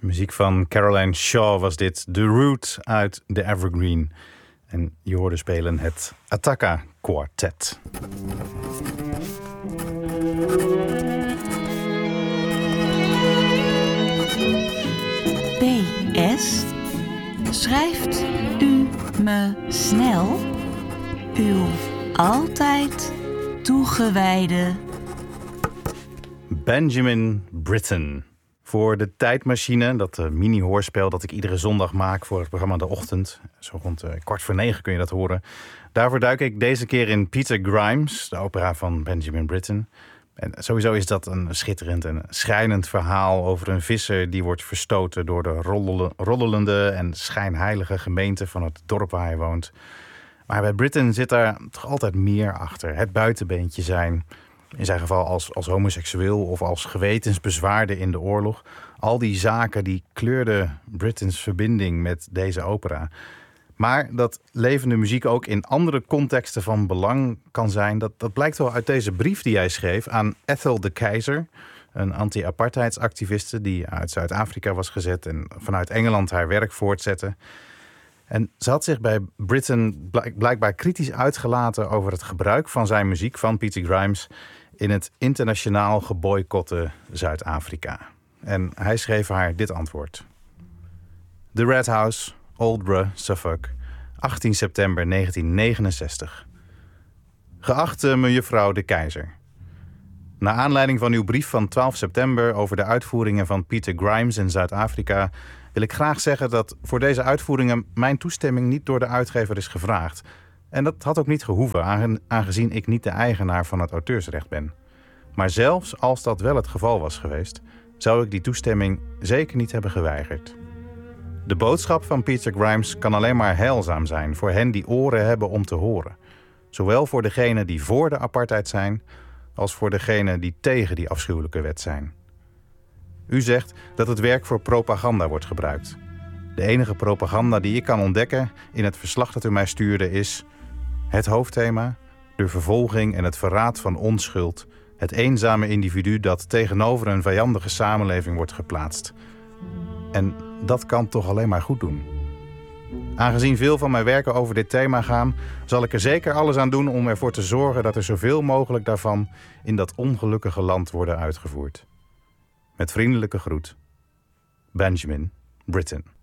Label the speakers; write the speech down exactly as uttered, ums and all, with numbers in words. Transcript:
Speaker 1: Muziek van Caroline Shaw was dit. The Root uit The Evergreen. En je hoorde spelen het Attacca Quartet.
Speaker 2: P S. Schrijft u me snel uw altijd toegewijde
Speaker 1: Benjamin Britten. Voor de Tijdmachine, dat uh, mini-hoorspel dat ik iedere zondag maak voor het programma De Ochtend. Zo rond uh, kwart voor negen kun je dat horen. Daarvoor duik ik deze keer in Peter Grimes, de opera van Benjamin Britten. En sowieso is dat een schitterend en schrijnend verhaal over een visser die wordt verstoten door de rollele, rollelende en schijnheilige gemeente van het dorp waar hij woont. Maar bij Britten zit daar toch altijd meer achter. Het buitenbeentje zijn, in zijn geval als, als homoseksueel of als gewetensbezwaarde in de oorlog. Al die zaken die kleurden Brittens verbinding met deze opera. Maar dat levende muziek ook in andere contexten van belang kan zijn, dat, dat blijkt wel uit deze brief die hij schreef aan Ethel de Keyser, een anti-apartheidsactiviste die uit Zuid-Afrika was gezet en vanuit Engeland haar werk voortzette. En ze had zich bij Britten blijkbaar kritisch uitgelaten over het gebruik van zijn muziek, van Peter Grimes, in het internationaal geboycotte Zuid-Afrika. En hij schreef haar dit antwoord. The Red House, Aldborough, Suffolk, achttien september negentien negenenzestig. Geachte mejuffrouw de Keyser. Naar aanleiding van uw brief van twaalf september over de uitvoeringen van Peter Grimes in Zuid-Afrika wil ik graag zeggen dat voor deze uitvoeringen mijn toestemming niet door de uitgever is gevraagd. En dat had ook niet gehoeven, aangezien ik niet de eigenaar van het auteursrecht ben. Maar zelfs als dat wel het geval was geweest, zou ik die toestemming zeker niet hebben geweigerd. De boodschap van Peter Grimes kan alleen maar heilzaam zijn voor hen die oren hebben om te horen. Zowel voor degenen die voor de apartheid zijn, als voor degenen die tegen die afschuwelijke wet zijn. U zegt dat het werk voor propaganda wordt gebruikt. De enige propaganda die ik kan ontdekken in het verslag dat u mij stuurde is het hoofdthema, de vervolging en het verraad van onschuld, het eenzame individu dat tegenover een vijandige samenleving wordt geplaatst. En dat kan toch alleen maar goed doen. Aangezien veel van mijn werken over dit thema gaan, zal ik er zeker alles aan doen om ervoor te zorgen dat er zoveel mogelijk daarvan in dat ongelukkige land worden uitgevoerd. Met vriendelijke groet, Benjamin Britten.